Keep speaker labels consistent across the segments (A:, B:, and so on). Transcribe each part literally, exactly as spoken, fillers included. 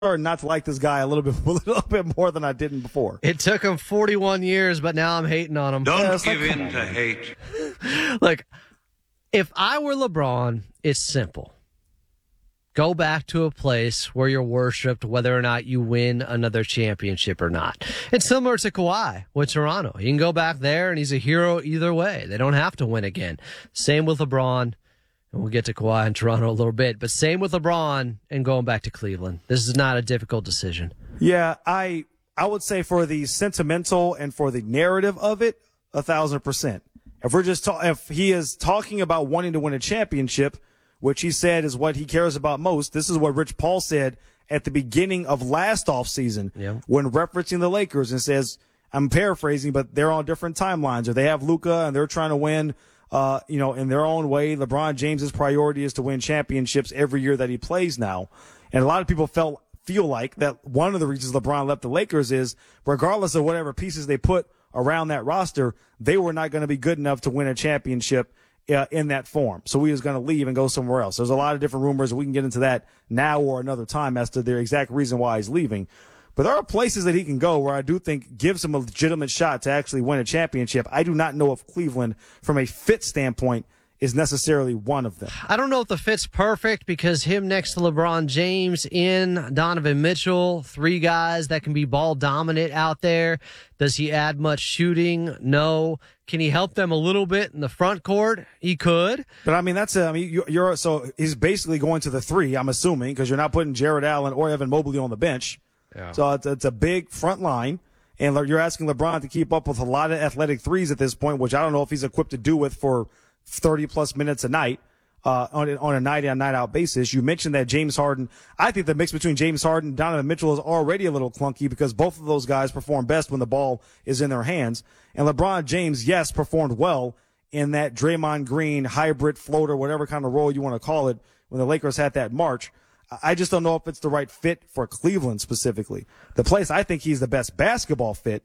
A: starting not to like this guy a little bit, a little bit more than I did before.
B: It took him forty-one years, but now I'm hating on him.
C: Don't
A: Yeah,
C: give
A: like,
C: in to hate.
B: Look, if I were LeBron, it's simple. Go back to a place where you're worshipped, whether or not you win another championship or not. It's similar to Kawhi with Toronto. You can go back there, and he's a hero either way. They don't have to win again. Same with LeBron, and we'll get to Kawhi in Toronto a little bit, but same with LeBron and going back to Cleveland. This is not a difficult decision.
A: Yeah, I I would say for the sentimental and for the narrative of it, a thousand percent. If we're just ta- if he is talking about wanting to win a championship, which he said is what he cares about most. This is what Rich Paul said at the beginning of last offseason
B: yeah.
A: when referencing the Lakers and says, I'm paraphrasing, but they're on different timelines. Or they have Luka and they're trying to win, uh, you know, in their own way. LeBron James's priority is to win championships every year that he plays now. And a lot of people felt feel like that one of the reasons LeBron left the Lakers is regardless of whatever pieces they put around that roster, they were not going to be good enough to win a championship Uh, in that form. So he was going to leave and go somewhere else. There's a lot of different rumors, and we can get into that now or another time as to the exact reason why he's leaving. But there are places that he can go where I do think gives him a legitimate shot to actually win a championship. I do not know if Cleveland, from a fit standpoint, is necessarily one of them.
B: I don't know if the fit's perfect because him next to LeBron James in Donovan Mitchell, three guys that can be ball dominant out there. Does he add much shooting? No. Can he help them a little bit in the front court? He could.
A: But I mean, that's a, I mean, you- you're, so he's basically going to the three, I'm assuming, because you're not putting Jared Allen or Evan Mobley on the bench.
B: Yeah.
A: So it's, it's a big front line. And you're asking LeBron to keep up with a lot of athletic threes at this point, which I don't know if he's equipped to do with for thirty plus minutes a night, uh, on, on a night in, night out basis. You mentioned that James Harden. I think the mix between James Harden and Donovan Mitchell is already a little clunky because both of those guys perform best when the ball is in their hands. And LeBron James, yes, performed well in that Draymond Green hybrid floater, whatever kind of role you want to call it, when the Lakers had that March. I just don't know if it's the right fit for Cleveland specifically. The place I think he's the best basketball fit,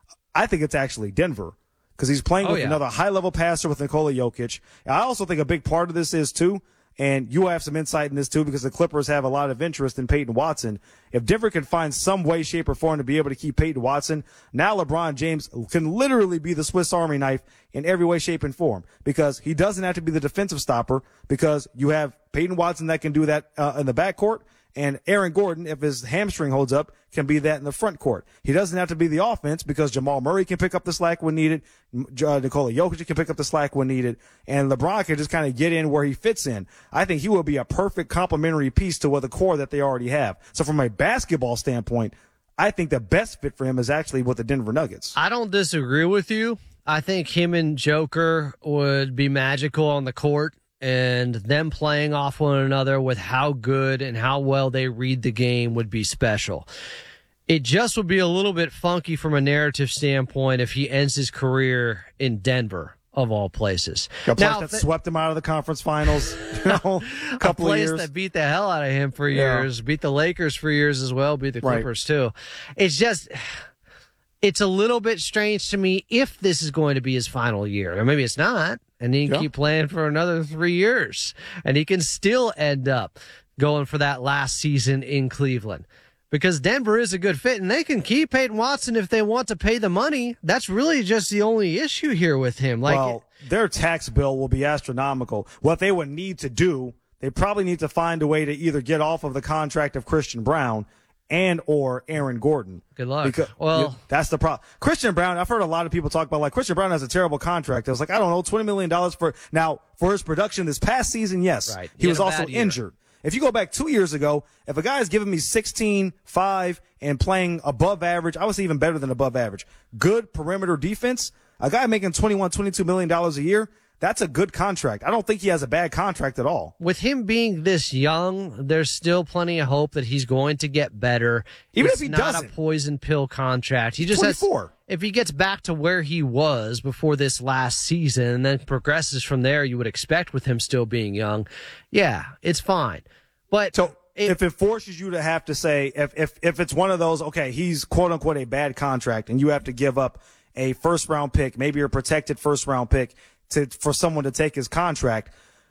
A: I think it's actually Denver. Because he's playing
B: Oh,
A: with
B: yeah.
A: another high-level passer with Nikola Jokic. And I also think a big part of this is, too, and you have some insight in this, too, because the Clippers have a lot of interest in Peyton Watson. If Denver can find some way, shape, or form to be able to keep Peyton Watson, now LeBron James can literally be the Swiss Army knife in every way, shape, and form. Because he doesn't have to be the defensive stopper, because you have Peyton Watson that can do that uh, in the backcourt, and Aaron Gordon, if his hamstring holds up, can be that in the front court. He doesn't have to be the offense because Jamal Murray can pick up the slack when needed. Uh, Nikola Jokic can pick up the slack when needed. And LeBron can just kind of get in where he fits in. I think he will be a perfect complementary piece to what the core that they already have. So from a basketball standpoint, I think the best fit for him is actually with the Denver Nuggets.
B: I don't disagree with you. I think him and Joker would be magical on the court. And them playing off one another with how good and how well they read the game would be special. It just would be a little bit funky from a narrative standpoint if he ends his career in Denver, of all places.
A: A place
B: Now,
A: that
B: th-
A: swept him out of the conference finals, you know, a couple
B: a place
A: of years.
B: that beat the hell out of him for
A: Yeah.
B: years, beat the Lakers for years as well, beat the
A: Right.
B: Clippers too. It's just, it's a little bit strange to me if this is going to be his final year. Or maybe it's not, and he can
A: Yeah.
B: keep playing for another three years, and he can still end up going for that last season in Cleveland. Because Denver is a good fit, and they can keep Peyton Watson if they want to pay the money. That's really just the only issue here with him. Like,
A: well, their tax bill will be astronomical. What they would need to do, they probably need to find a way to either get off of the contract of Christian Brown and or Aaron Gordon.
B: Good luck.
A: Because,
B: Well-
A: yeah, that's the problem. Christian Brown, I've heard a lot of people talk about, like, Christian Brown has a terrible contract. I was like, I don't know, twenty million dollars for, now, for his production this past season, yes.
B: Right.
A: He
B: He
A: was
B: had a
A: also
B: bad year.
A: injured. If you go back two years ago, if a guy is giving me sixteen, five, and playing above average, I would say even better than above average, good perimeter defense, a guy making twenty-one, twenty-two million dollars a year, that's a good contract. I don't think he has a bad contract at all.
B: with him being this young, there's still plenty of hope that he's going to get better.
A: Even
B: It's
A: if he
B: not
A: doesn't.
B: a poison pill contract. He just has,
A: twenty-four.
B: if he gets back to where he was before this last season and then progresses from there, you would expect with him still being young. Yeah, it's fine. But
A: So
B: it-
A: if it forces you to have to say, if, if, if it's one of those, okay, he's quote unquote a bad contract and you have to give up a first round pick, maybe a protected first round pick to, for someone to take his contract,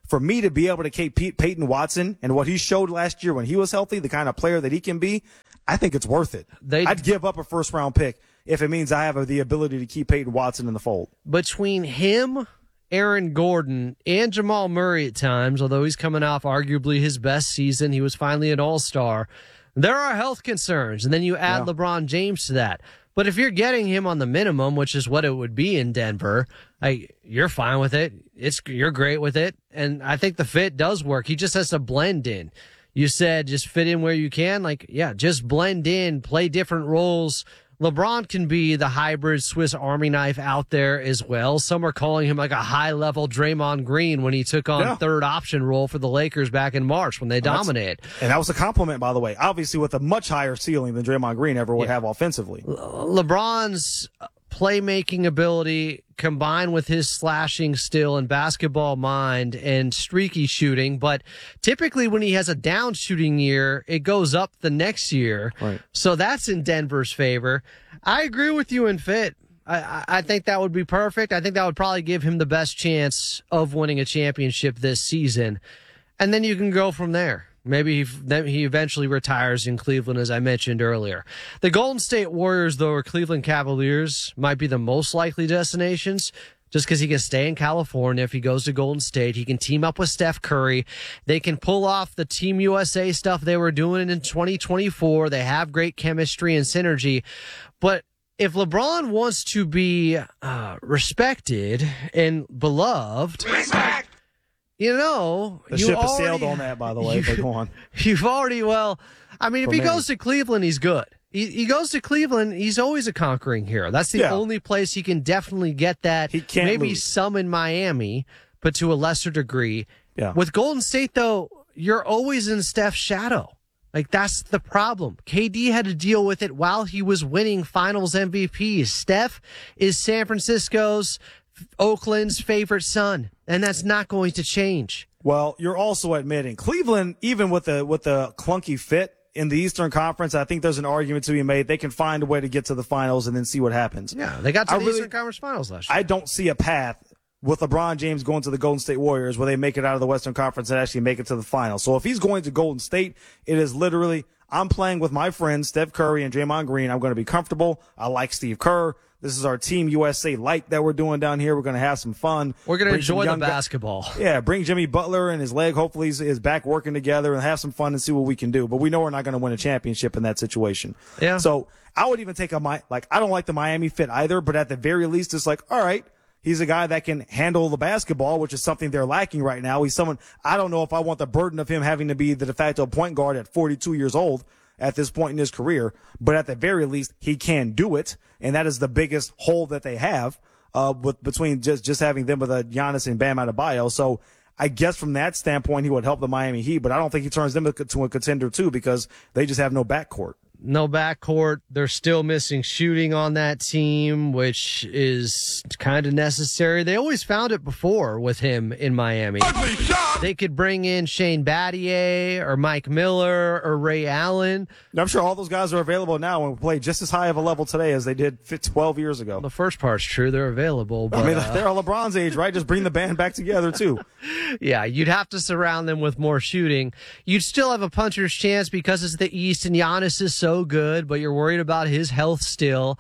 A: for me to be able to keep Pey- Peyton Watson and what he showed last year when he was healthy, the kind of player that he can be, I think it's worth it.
B: They,
A: I'd give up a first round pick if it means I have the ability to keep Peyton Watson in the fold.
B: Between him, Aaron Gordon, and Jamal Murray at times, although he's coming off arguably his best season, he was finally an all-star, there are health concerns. And then you add yeah. LeBron James to that. But if you're getting him on the minimum, which is what it would be in Denver, I, you're fine with it. It's you're great with it. And I think the fit does work. He just has to blend in. You said just fit in where you can. Like, yeah, just blend in, play different roles. LeBron can be the hybrid Swiss Army knife out there as well. Some are calling him like a high-level Draymond Green when he took on yeah. third option role for the Lakers back in March when they well, dominated.
A: And that was a compliment, by the way. Obviously with a much higher ceiling than Draymond Green ever would yeah. have offensively.
B: Le- LeBron's playmaking ability combined with his slashing skill and basketball mind and streaky shooting, but typically when he has a down shooting year, it goes up the next year.
A: Right.
B: So that's in Denver's favor. I agree with you in fit. I, I think that would be perfect. I think that would probably give him the best chance of winning a championship this season. And then you can go from there. Maybe he, he eventually retires in Cleveland, as I mentioned earlier. The Golden State Warriors, though, or Cleveland Cavaliers might be the most likely destinations just because he can stay in California if he goes to Golden State. He can team up with Steph Curry. They can pull off the Team U S A stuff they were doing in twenty twenty-four. They have great chemistry and synergy. But if LeBron wants to be uh, respected and beloved... Respect! You know,
A: the
B: you
A: ship
B: already,
A: has sailed on that, by the way,
B: you,
A: but go on.
B: You've already, well, I mean, if
A: For
B: he
A: me.
B: goes to Cleveland, he's good. He, he goes to Cleveland, he's always a conquering hero. That's the
A: yeah.
B: only place he can definitely get that.
A: He can't
B: Maybe
A: lose.
B: some in Miami, but to a lesser degree.
A: Yeah.
B: With Golden State, though, you're always in Steph's shadow. Like, that's the problem. K D had to deal with it while he was winning finals M V Ps. Steph is San Francisco's, Oakland's favorite son, and that's not going to change.
A: Well, you're also admitting Cleveland, even with the with the clunky fit in the Eastern Conference, I think there's an argument to be made. They can find a way to get to the finals and then see what happens.
B: Yeah, they got to
A: I
B: the
A: really,
B: Eastern Conference Finals last year.
A: I don't see a path with LeBron James going to the Golden State Warriors where they make it out of the Western Conference and actually make it to the finals. So if he's going to Golden State, it is literally, I'm playing with my friends Steph Curry and Draymond Green. I'm going to be comfortable. I like Steve Kerr. This is our Team U S A light that we're doing down here. We're going to have some fun.
B: We're going to enjoy the basketball.
A: Guys. Yeah, bring Jimmy Butler and his leg. Hopefully he's, is back working together and have some fun and see what we can do. But we know we're not going to win a championship in that situation.
B: Yeah.
A: So I would even take a, like, I don't like the Miami fit either, but at the very least, it's like, all right, he's a guy that can handle the basketball, which is something they're lacking right now. He's someone, I don't know if I want the burden of him having to be the de facto point guard at forty-two years old at this point in his career, but at the very least, he can do it, and that is the biggest hole that they have uh, with between just just having them with a Giannis and Bam Adebayo. So I guess from that standpoint, he would help the Miami Heat, but I don't think he turns them to a contender too because they just have no backcourt.
B: No backcourt. They're still missing shooting on that team, which is kind of necessary. They always found it before with him in Miami. They could bring in Shane Battier or Mike Miller or Ray Allen.
A: I'm sure all those guys are available now and play just as high of a level today as they did twelve years ago.
B: The first part's true. They're available. But,
A: I mean,
B: uh,
A: they're LeBron's age, right? Just bring the band back together, too.
B: Yeah, you'd have to surround them with more shooting. You'd still have a puncher's chance because it's the East and Giannis is so good, but you're worried about his health still.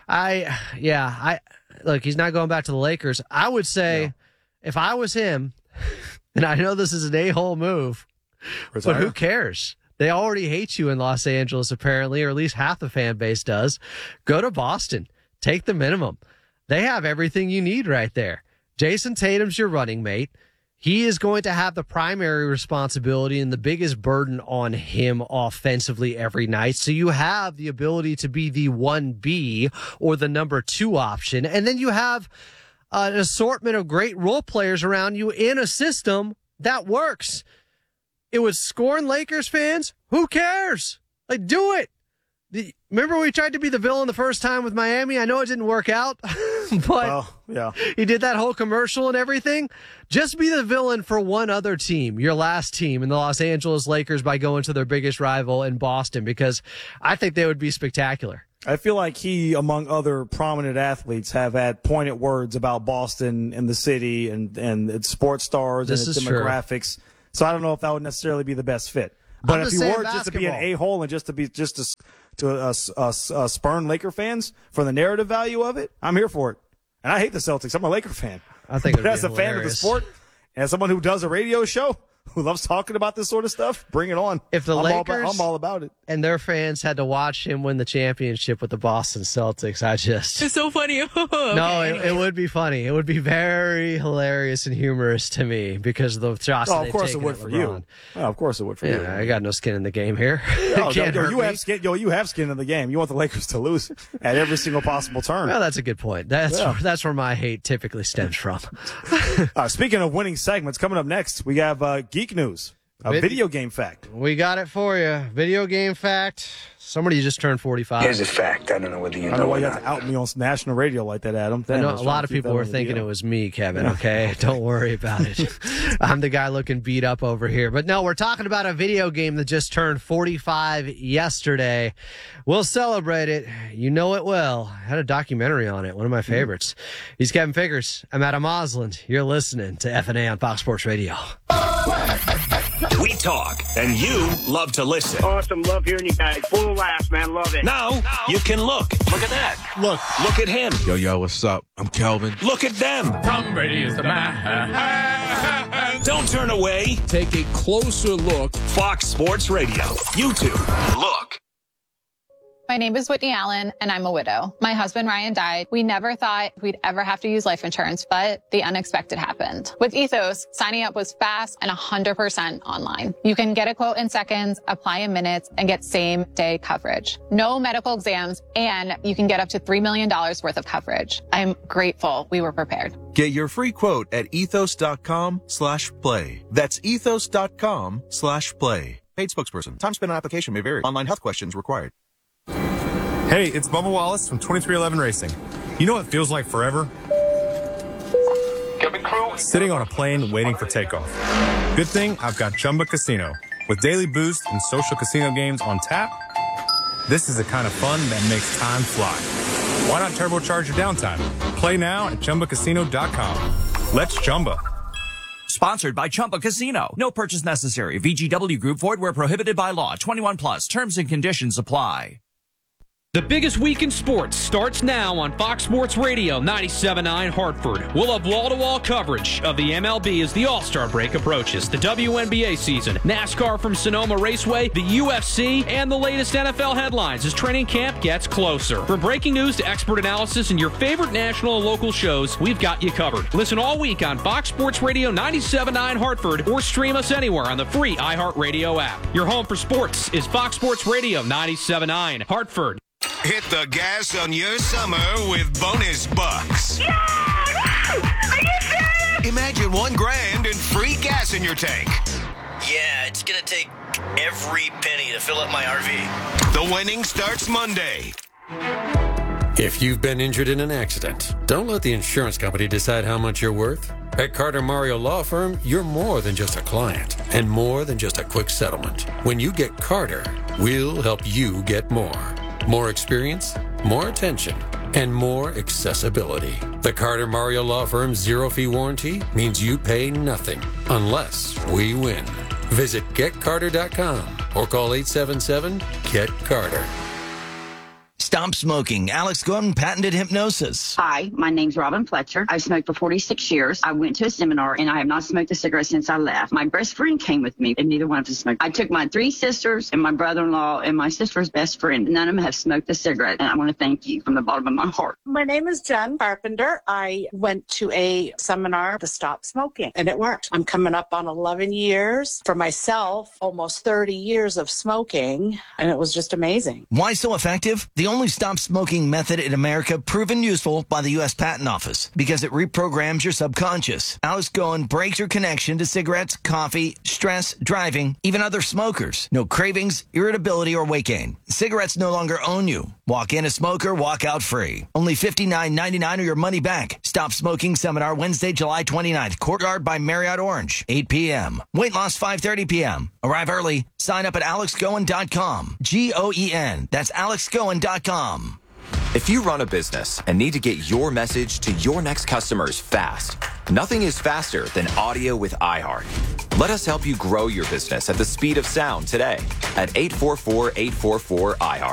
B: I, yeah, I, look, he's not going back to the Lakers. I would say, no. If I was him, and I know this is an a-hole move, Retire. But who cares? They already hate you in Los Angeles, apparently, or at least half the fan base does. Go to Boston. Take the minimum. They have everything you need right there. Jason Tatum's your running mate. He is going to have the primary responsibility and the biggest burden on him offensively every night. So you have the ability to be the one B or the number two option. And then you have uh, an assortment of great role players around you in a system that works. It would scorn Lakers fans. Who cares? Like, do it. The, remember we tried to be the villain the first time with Miami? I know it didn't work out, but
A: well, yeah.
B: He did that whole commercial and everything. Just be the villain for one other team, your last team in the Los Angeles Lakers by going to their biggest rival in Boston, because I think they would be spectacular.
A: I feel like he, among other prominent athletes, have had pointed words about Boston and the city and, and its sports stars
B: This
A: and its
B: is true.
A: demographics. So I don't know if that would necessarily be the best fit. But
B: I'm
A: if
B: just
A: he
B: saying
A: were just to be an
B: basketball.
A: a-hole and just to be just to, to uh, uh, uh, spurn Laker fans for the narrative value of it, I'm here for it. And I hate the Celtics. I'm a Laker fan.
B: I think
A: But
B: it'd
A: as
B: be
A: a fan of the
B: hilarious.
A: sport, and as someone who does a radio show, who loves talking about this sort of stuff, bring it on.
B: If the
A: I'm all
B: Lakers-
A: about, I'm all about it.
B: And their fans had to watch him win the championship with the Boston Celtics. I just
C: It's so funny. Okay,
B: no, it,
C: anyway.
B: it would be funny. It would be very hilarious and humorous to me because of the shots.
A: Oh,
B: that
A: of
B: they've
A: course it
B: taken
A: would
B: at
A: for
B: LeBron.
A: you. Oh, of course it would for you.
B: Yeah, I got no skin in the game here.
A: Yo,
B: It
A: yo,
B: can't
A: yo,
B: hurt
A: you
B: me.
A: have skin. Yo, you have skin in the game. You want the Lakers to lose at every single possible turn.
B: Well, that's a good point. That's
A: Yeah.
B: that's where my hate typically stems from.
A: Uh, speaking of winning segments, coming up next, we have uh, Geek News, a
B: Vid-
A: video game fact.
B: We got it for you. Video game fact. Somebody just turned forty-five.
D: Here's a fact. I don't know whether you
A: I
D: know
A: don't know why
D: or
A: you have
D: not.
A: to out me on national radio like that, Adam.
B: I
A: Damn,
B: know
A: I
B: a
A: was
B: lot
A: trying
B: of
A: to keep
B: people
A: that
B: were
A: on the
B: thinking
A: D
B: it
A: L.
B: was me, Kevin, okay? Don't worry about it. I'm the guy looking beat up over here. But no, we're talking about a video game that just turned forty-five yesterday. We'll celebrate it. You know it well. I had a documentary on it, one of my favorites. He's Kevin Figures. I'm Adam Osland. You're listening to F and A on Fox Sports Radio.
E: We talk, and you love to listen.
F: Awesome. Love hearing you guys. Full of laughs, man. Love it.
E: Now you can look. Look at that. Look. Look at him.
G: Yo, yo, what's up? I'm Kelvin.
E: Look at them.
H: Tom Brady is the man.
E: Don't turn away.
H: Take a closer look.
E: Fox Sports Radio. YouTube. Look.
I: My name is Whitney Allen, and I'm a widow. My husband, Ryan, died. We never thought we'd ever have to use life insurance, but the unexpected happened. With Ethos, signing up was fast and one hundred percent online. You can get a quote in seconds, apply in minutes, and get same-day coverage. No medical exams, and you can get up to three million dollars worth of coverage. I'm grateful we were prepared.
J: Get your free quote at ethos.com slash play. That's ethos.com slash play. Paid spokesperson. Time spent on application may vary. Online health questions required.
K: Hey, it's Bubba Wallace from twenty-three eleven Racing. You know what feels like forever? Sitting on a plane waiting for takeoff. Good thing I've got Chumba Casino. With daily boost and social casino games on tap, this is the kind of fun that makes time fly. Why not turbocharge your downtime? Play now at Chumba Casino dot com. Let's Chumba.
L: Sponsored by Chumba Casino. No purchase necessary. V G W Group. Void where prohibited by law. twenty-one plus. Terms and conditions apply.
M: The biggest week in sports starts now on Fox Sports Radio ninety-seven point nine Hartford. We'll have wall-to-wall coverage of the M L B as the All-Star break approaches, the W N B A season, NASCAR from Sonoma Raceway, the U F C, and the latest N F L headlines as training camp gets closer. From breaking news to expert analysis and your favorite national and local shows, we've got you covered. Listen all week on Fox Sports Radio ninety-seven point nine Hartford or stream us anywhere on the free iHeartRadio app. Your home for sports is Fox Sports Radio ninety-seven point nine Hartford.
E: Hit the gas on your summer with bonus bucks.
F: Yeah! Are you serious?
E: Imagine one grand and free gas in your tank.
N: Yeah, it's gonna take every penny to fill up my R V.
E: The winning starts Monday.
O: If you've been injured in an accident, don't let the insurance company decide how much you're worth. At Carter Mario Law Firm, you're more than just a client and more than just a quick settlement. When you get Carter, we'll help you get more. More experience, more attention, and more accessibility. The Carter Mario Law Firm's zero-fee warranty means you pay nothing unless we win. Visit get carter dot com or call eight seven seven, get carter.
N: Stop smoking. Alex Gordon patented hypnosis.
P: Hi, my name's Robin Fletcher. I've smoked for forty-six years. I went to a seminar and I have not smoked a cigarette since I left. My best friend came with me and neither one of us smoked. I took my three sisters and my brother-in-law and my sister's best friend. None of them have smoked a cigarette and I want to thank you from the bottom of my heart.
Q: My name is Jen Carpenter. I went to a seminar to stop smoking and it worked. I'm coming up on eleven years. For myself, almost thirty years of smoking, and it was just amazing.
N: Why so effective? The only stop smoking method in America proven useful by the U S Patent Office because it reprograms your subconscious. Alex Goen breaks your connection to cigarettes, coffee, stress, driving, even other smokers. No cravings, irritability, or weight gain. Cigarettes no longer own you. Walk in a smoker, walk out free. Only fifty-nine ninety-nine or your money back. Stop Smoking Seminar Wednesday, July twenty-ninth. Courtyard by Marriott Orange, eight p.m. Weight loss five thirty p.m. Arrive early. Sign up at alex goen dot com. G O E N. That's alex goen dot dot com.
C: If you run a business and need to get your message to your next customers fast, nothing is faster than audio with iHeart. Let us help you grow your business at the speed of sound today at eight four four, eight four four, iHeart.